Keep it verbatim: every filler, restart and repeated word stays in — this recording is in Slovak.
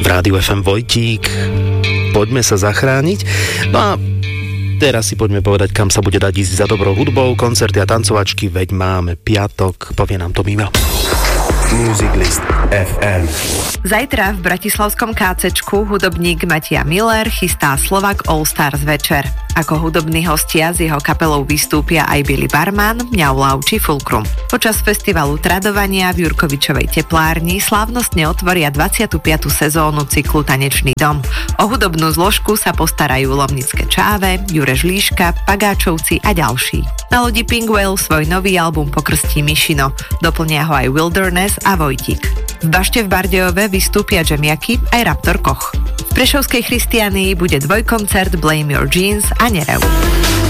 Rádiu ef em Vojtík. Poďme sa zachrániť. No a teraz si poďme povedať, kam sa bude dať ísť za dobrou hudbou, koncerty a tancovačky, veď máme piatok, povie nám to Mima. Music List ef em. Zajtra v bratislavskom kácečku hudobník Mattia Miller chystá Slovak All Stars večer. Ako hudobní hostia s jeho kapelou vystúpia aj Billy Barman, Mňaulau či Fulcrum. Počas festivalu Tradovania v Jurkovičovej teplárni slávnostne otvoria dvadsiatu piatu sezónu cyklu Tanečný dom. O hudobnú zložku sa postarajú Lomnické Čáve, Jure Žlíška, Pagáčovci a ďalší. Na lodi Pink Whale svoj nový album pokrstí Mišino. Doplnia ho aj Wilderness a Vojtík. V Bašte v Bardejove vystúpia Džemiaky aj Raptor Koch. V Prešovskej Christianii bude dvojkoncert Blame Your Jeans a Nereu.